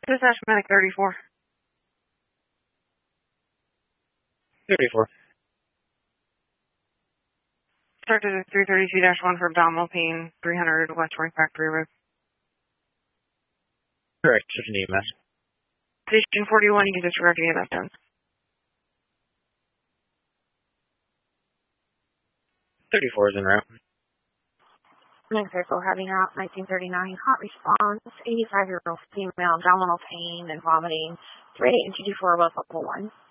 This is Ashmatic 34. 34. Started at 332-1 for abdominal pain, 300 West Wing Factory Road. Correct, just an EMS. Station 41, you can disregard the EMS done. 34 is en route. Next vehicle heading out, 1939, hot response, 85-year-old female, abdominal pain and vomiting, 38 and 224 both level 1.